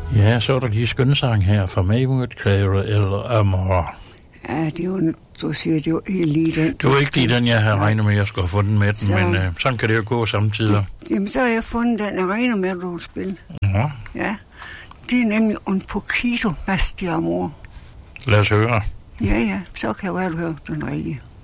Ja, så er der lige skønsang her fra Maywood, Clara eller Amor. Ja, det er jo, du siger, det er jo helt lige den. Det var ikke lige den, jeg havde regnet med, at jeg skulle have fundet med den, men sådan kan det jo gå samtidig. Jamen, så har jeg fundet den, jeg regner med, at du vil spille. Ja. Ja, det er nemlig un poquito más de amor. Lad os høre. Ja, så kan jeg være, du hører den rigtige.